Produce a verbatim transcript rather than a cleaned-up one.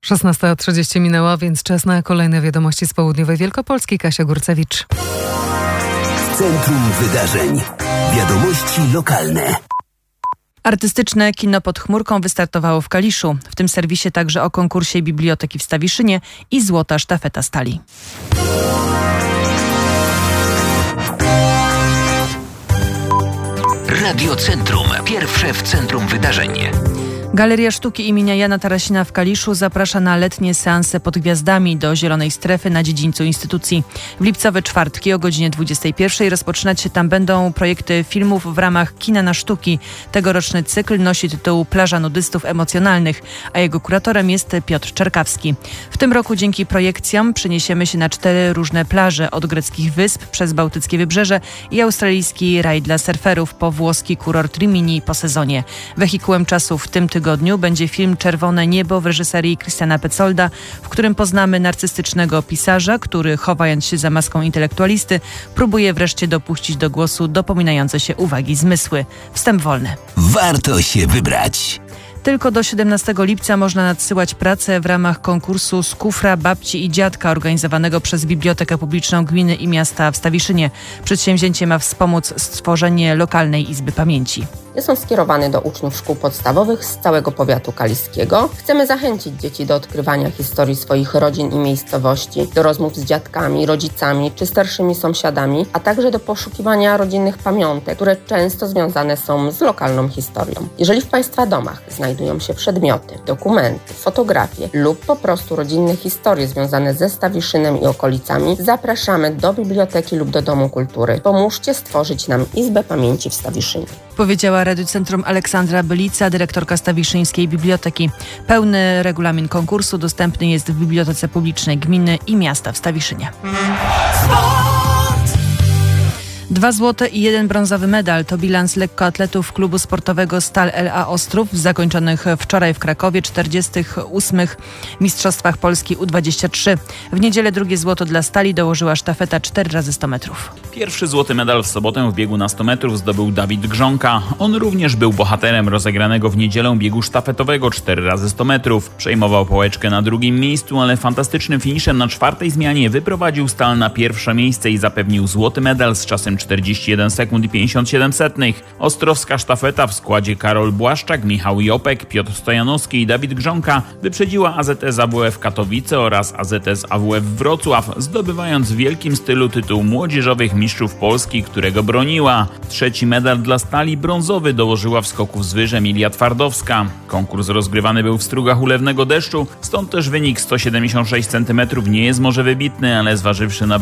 szesnasta trzydzieści minęła, więc czas na kolejne wiadomości z południowej Wielkopolski. Kasia Górcewicz. W centrum wydarzeń. Wiadomości lokalne. Artystyczne kino pod chmurką wystartowało w Kaliszu. W tym serwisie także o konkursie Biblioteki w Stawiszynie i Złota Sztafeta Stali. Radio Centrum. Pierwsze w centrum wydarzeń. Galeria Sztuki imienia Jana Tarasina w Kaliszu zaprasza na letnie seanse pod gwiazdami do Zielonej Strefy na dziedzińcu instytucji. W lipcowe czwartki o godzinie dwudziestej pierwszej rozpoczynać się tam będą projekty filmów w ramach Kina na Sztuki. Tegoroczny cykl nosi tytuł Plaża nudystów emocjonalnych, a jego kuratorem jest Piotr Czerkawski. W tym roku dzięki projekcjom przeniesiemy się na cztery różne plaże, od greckich wysp przez bałtyckie wybrzeże i australijski raj dla surferów po włoski kurort Rimini po sezonie. Wehikułem czasu w tym tygodniu tygodniu będzie film Czerwone niebo w reżyserii Christiana Petsolda, w którym poznamy narcystycznego pisarza, który chowając się za maską intelektualisty próbuje wreszcie dopuścić do głosu dopominające się uwagi zmysły. Wstęp wolny. Warto się wybrać. Tylko do siedemnastego lipca można nadsyłać pracę w ramach konkursu z kufra babci i dziadka organizowanego przez Bibliotekę Publiczną Gminy i Miasta w Stawiszynie. Przedsięwzięcie ma wspomóc stworzenie lokalnej Izby Pamięci. Jest on skierowany do uczniów szkół podstawowych z całego powiatu kaliskiego. Chcemy zachęcić dzieci do odkrywania historii swoich rodzin i miejscowości, do rozmów z dziadkami, rodzicami czy starszymi sąsiadami, a także do poszukiwania rodzinnych pamiątek, które często związane są z lokalną historią. Jeżeli w Państwa domach znajdują się przedmioty, dokumenty, fotografie lub po prostu rodzinne historie związane ze Stawiszynem i okolicami, zapraszamy do biblioteki lub do Domu Kultury. Pomóżcie stworzyć nam Izbę Pamięci w Stawiszynie. Powiedziała Radiu Centrum Aleksandra Bylica, dyrektorka Stawiszyńskiej Biblioteki. Pełny regulamin konkursu dostępny jest w Bibliotece Publicznej Gminy i Miasta w Stawiszynie. Dwa złote i jeden brązowy medal to bilans lekkoatletów klubu sportowego Stal L A Ostrów w zakończonych wczoraj w Krakowie czterdziestych ósmych Mistrzostwach Polski U dwadzieścia trzy. W niedzielę drugie złoto dla Stali dołożyła sztafeta cztery razy sto metrów. Pierwszy złoty medal w sobotę w biegu na sto metrów zdobył Dawid Grząka. On również był bohaterem rozegranego w niedzielę biegu sztafetowego cztery razy sto metrów. Przejmował pałeczkę na drugim miejscu, ale fantastycznym finiszem na czwartej zmianie wyprowadził Stal na pierwsze miejsce i zapewnił złoty medal z czasem czterdzieści jeden sekund i pięćdziesiąt siedem setnych. Ostrowska sztafeta w składzie Karol Błaszczak, Michał Jopek, Piotr Stojanowski i Dawid Grząka wyprzedziła A Z S A W F Katowice oraz A Z S A W F Wrocław, zdobywając w wielkim stylu tytuł młodzieżowych mistrzów Polski, którego broniła. Trzeci medal dla Stali brązowy dołożyła w skoku z wyż Emilia Twardowska. Konkurs rozgrywany był w strugach ulewnego deszczu, stąd też wynik sto siedemdziesiąt sześć centymetrów nie jest może wybitny, ale zważywszy na